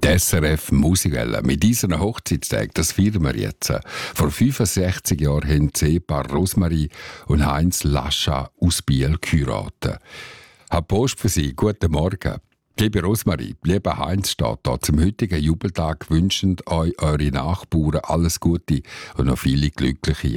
SRF Musikwelle. Mit unseren Hochzeitstag, das feiern wir jetzt. Vor 65 Jahren haben das Ehepaar Rosmarie und Heinz Lascha aus Biel geheiratet. Hab Post für Sie. Guten Morgen. Liebe Rosmarie, lieber Heinz, steht da zum heutigen Jubeltag wünschend euch eure Nachbarn alles Gute und noch viele glückliche